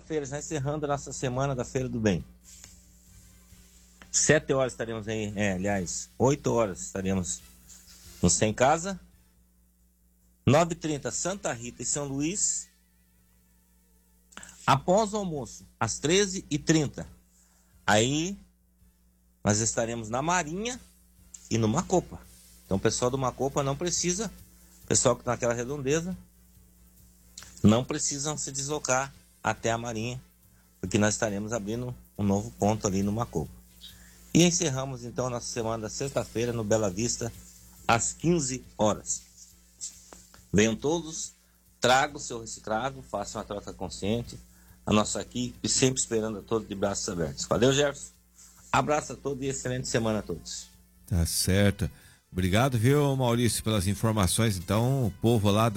sexta-feira, já encerrando a nossa semana da Feira do Bem. 7 horas estaremos aí, 8 horas estaremos no Sem Casa. 9h30, Santa Rita e São Luís. Após o almoço, às 13h30, aí nós estaremos na Marinha e no Macopa. Então o pessoal do Macopa não precisa, o pessoal que está naquela redondeza, não precisam se deslocar até a Marinha, porque nós estaremos abrindo um novo ponto ali no Macopa. E encerramos então a nossa semana da sexta-feira no Bela Vista, às 15 horas. Venham todos, tragam o seu reciclável, façam a troca consciente. A nossa equipe sempre esperando a todos de braços abertos. Valeu, Jefferson. Abraço a todos e excelente semana a todos. Tá certo. Obrigado, viu, Maurício, pelas informações. Então, o povo lá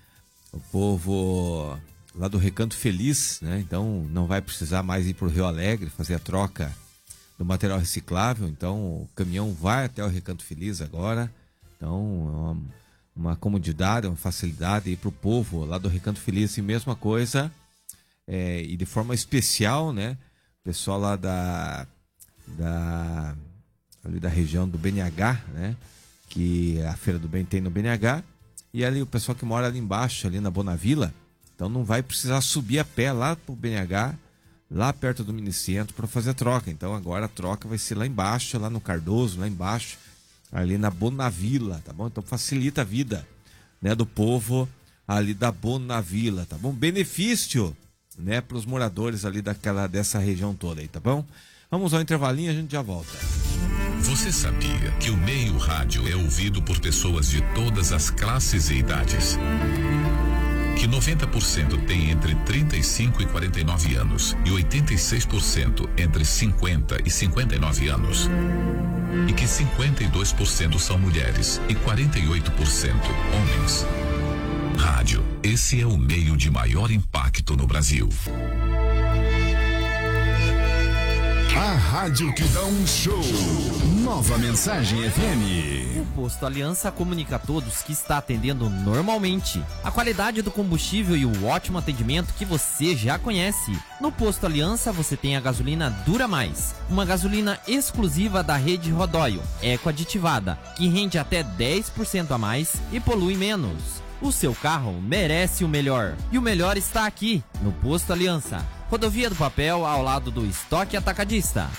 do Recanto Feliz, né? Então, não vai precisar mais ir pro Rio Alegre fazer a troca do material reciclável. Então, o caminhão vai até o Recanto Feliz agora. Então, uma comodidade, uma facilidade aí pro povo lá do Recanto Feliz. E mesma coisa, e de forma especial, né? O pessoal lá ali da região do BNH, né? Que a Feira do Bem tem no BNH, e ali o pessoal que mora ali embaixo, ali na Bonavila, então não vai precisar subir a pé lá pro BNH, lá perto do Minicentro, para fazer a troca. Então agora a troca vai ser lá embaixo, lá no Cardoso, lá embaixo, ali na Bonavila, tá bom? Então facilita a vida, né, do povo ali da Bonavila, tá bom? Benefício, né, para os moradores ali dessa região toda aí, tá bom? Vamos ao intervalinho, a gente já volta. Você sabia que o meio rádio é ouvido por pessoas de todas as classes e idades? Que 90% tem entre 35 e 49 anos e 86% entre 50 e 59 anos? E que 52% são mulheres e 48% homens? Rádio, esse é o meio de maior impacto no Brasil. A rádio que dá um show. Nova Mensagem FM. O Posto Aliança comunica a todos que está atendendo normalmente. A qualidade do combustível e o ótimo atendimento que você já conhece. No Posto Aliança você tem a gasolina Dura Mais, uma gasolina exclusiva da rede Rodóio, eco-aditivada, que rende até 10% a mais e polui menos. O seu carro merece o melhor. E o melhor está aqui, no Posto Aliança. Rodovia do Papel, ao lado do Estoque Atacadista.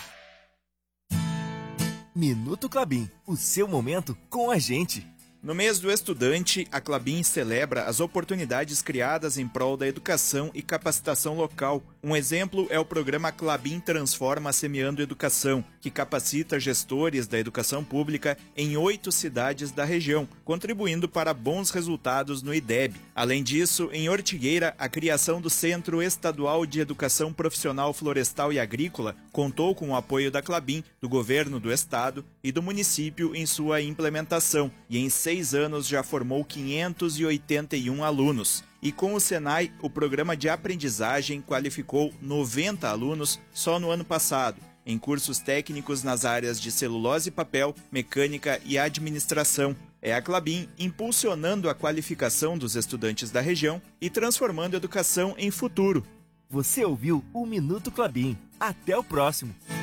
Minuto Klabin, o seu momento com a gente. No mês do estudante, a Klabin celebra as oportunidades criadas em prol da educação e capacitação local. Um exemplo é o programa Klabin Transforma Semeando Educação, que capacita gestores da educação pública em 8 cidades da região, contribuindo para bons resultados no IDEB. Além disso, em Ortigueira, a criação do Centro Estadual de Educação Profissional Florestal e Agrícola contou com o apoio da Klabin, do governo do estado e do município em sua implementação, e em 6 anos já formou 581 alunos. E com o Senai, o programa de aprendizagem qualificou 90 alunos só no ano passado, em cursos técnicos nas áreas de celulose e papel, mecânica e administração. É a Klabin impulsionando a qualificação dos estudantes da região e transformando a educação em futuro. Você ouviu o Minuto Klabin. Até o próximo.